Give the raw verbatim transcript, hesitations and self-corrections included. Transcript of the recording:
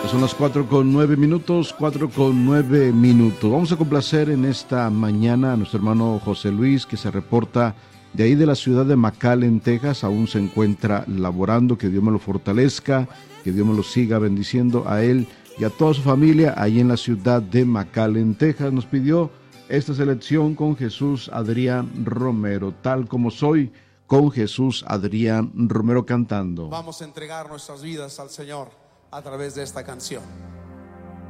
Son las cuatro con nueve minutos, cuatro con nueve minutos. Vamos a complacer en esta mañana a nuestro hermano José Luis, que se reporta de ahí de la ciudad de McAllen, Texas. Aún se encuentra laborando. Que Dios me lo fortalezca, que Dios me lo siga bendiciendo a él y a toda su familia ahí en la ciudad de McAllen, Texas. Nos pidió esta selección con Jesús Adrián Romero, Tal como soy, con Jesús Adrián Romero cantando. Vamos a entregar nuestras vidas al Señor a través de esta canción.